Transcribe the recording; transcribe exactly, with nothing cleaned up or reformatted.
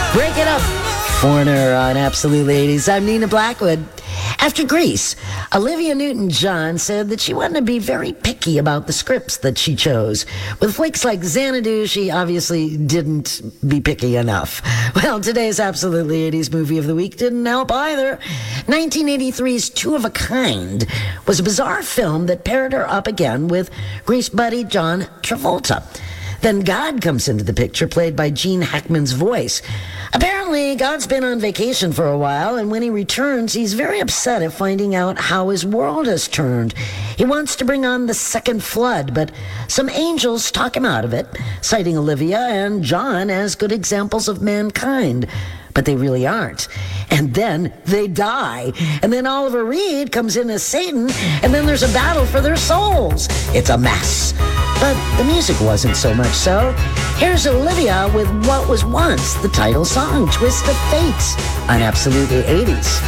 Break it up, Foreigner on Absolutely eighties. I'm Nina Blackwood. After Grease, Olivia Newton-John said that she wanted to be very picky about the scripts that she chose. With flicks like Xanadu, she obviously didn't be picky enough. Well, today's Absolutely eighties movie of the week didn't help either. nineteen eighty-three's Two of a Kind was a bizarre film that paired her up again with Grease buddy John Travolta. Then God comes into the picture, played by Gene Hackman's voice. Apparently, God's been on vacation for a while, and when he returns, he's very upset at finding out how his world has turned. He wants to bring on the second flood, but some angels talk him out of it, citing Olivia and John as good examples of mankind. But they really aren't. And then they die. And then Oliver Reed comes in as Satan, and then there's a battle for their souls. It's a mess. But the music wasn't so much so. Here's Olivia with what was once the title song, Twist of Fate, on Absolutely eighties.